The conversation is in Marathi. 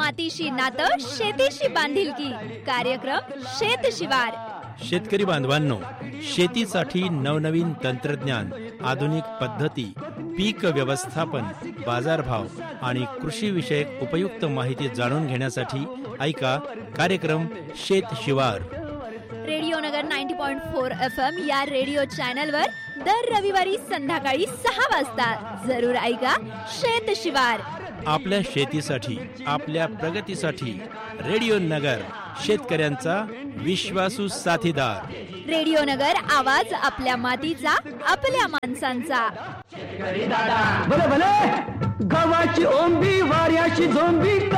मातीशी नातं, शेतीशी बांधिलकी. कार्यक्रम शेत शिवार. शेतकरी बांधवांनो, शेतीसाठी नवनवीन तंत्रज्ञान, आधुनिक पद्धती, पीक व्यवस्थापन, बाजारभाव आणि कृषी विषयक उपयुक्त माहिती जाणून घेण्यासाठी ऐका कार्यक्रम शेत शिवार. रेडिओ नगर 90.4 FM या रेडिओ चॅनलवर दर रविवारी संध्याकाळी 6 वाजता जरूर ऐका शेत शिवार. आपल्या शेतीसाठी, आपल्या प्रगतीसाठी रेडिओ नगर, शेतकऱ्यांचा विश्वासू साथीदार. रेडिओ नगर, आवाज आपल्या मातीचा, आपल्या माणसांचा. भले भले गव्हाची ओंबी, वाऱ्याची झोंबी.